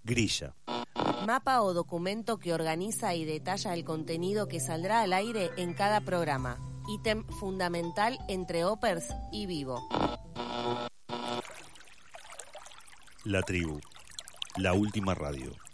Grilla. Mapa o documento que organiza y detalla el contenido que saldrá al aire en cada programa. Ítem fundamental entre Opers y Vivo. La Tribu. La última radio.